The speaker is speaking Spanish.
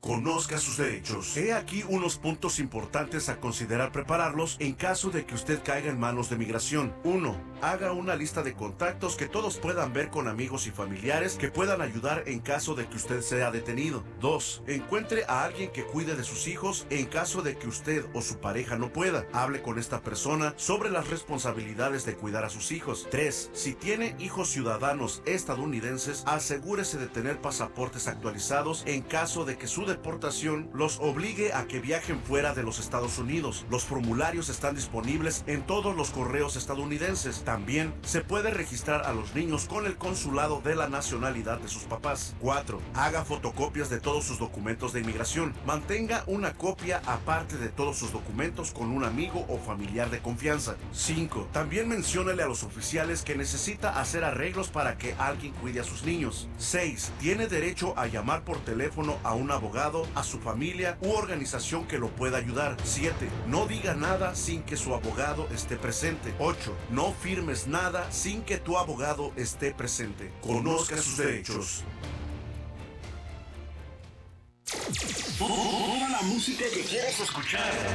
Conozca sus derechos. He aquí unos puntos importantes a considerar prepararlos en caso de que usted caiga en manos de migración. 1. Haga una lista de contactos que todos puedan ver con amigos y familiares que puedan ayudar en caso de que usted sea detenido. 2. Encuentre a alguien que cuide de sus hijos en caso de que usted o su pareja no pueda. Hable con esta persona sobre las responsabilidades de cuidar a sus hijos. 3. Si tiene hijos ciudadanos estadounidenses, asegúrese de tener pasaportes actualizados en caso de que su deportación los obligue a que viajen fuera de los Estados Unidos. Los formularios están disponibles en todos los correos estadounidenses. También se puede registrar a los niños con el consulado de la nacionalidad de sus papás. 4. Haga fotocopias de todos sus documentos de inmigración. Mantenga una copia aparte de todos sus documentos con un amigo o familiar de confianza. 5. También menciónele a los oficiales que necesita hacer arreglos para que alguien cuide a sus niños. 6. Tiene derecho a llamar por teléfono a un abogado, a su familia u organización que lo pueda ayudar. 7. No diga nada sin que su abogado esté presente. 8. No firmes nada sin que tu abogado esté presente. Conozca sus derechos. Toda la música que quieras escuchar